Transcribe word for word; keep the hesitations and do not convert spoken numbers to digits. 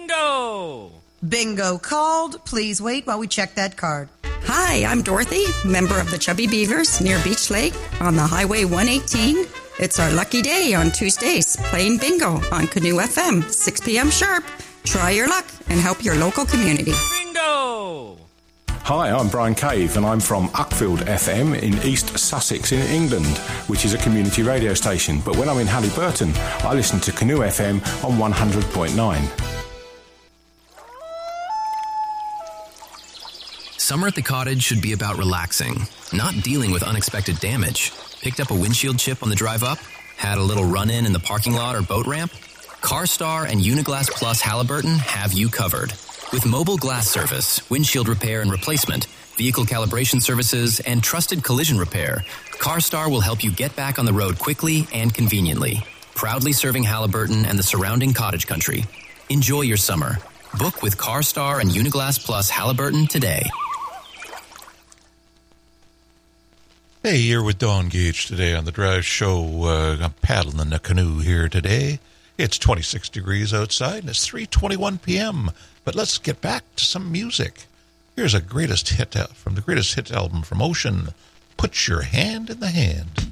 Bingo! Bingo called. Please wait while we check that card. Hi, I'm Dorothy, member of the Chubby Beavers near Beach Lake on the Highway one eighteen. It's our lucky day on Tuesdays, playing bingo on Canoe F M, six p.m. sharp. Try your luck and help your local community. Bingo! Hi, I'm Brian Cave and I'm from Uckfield F M in East Sussex in England, which is a community radio station. But when I'm in Halliburton, I listen to Canoe F M on one hundred point nine. Summer at the cottage should be about relaxing, not dealing with unexpected damage. Picked up a windshield chip on the drive up? Had a little run-in in the parking lot or boat ramp? CarStar and Uniglass Plus Halliburton have you covered. With mobile glass service, windshield repair and replacement, vehicle calibration services, and trusted collision repair, CarStar will help you get back on the road quickly and conveniently. Proudly serving Halliburton and the surrounding cottage country. Enjoy your summer. Book with CarStar and Uniglass Plus Halliburton today. Hey, you're with Don Gage today on the Drive Show. Uh, I'm paddling in the canoe here today. It's twenty-six degrees outside, and it's three twenty-one p.m. But let's get back to some music. Here's a greatest hit from the greatest hit album from Ocean, Put Your Hand in the Hand.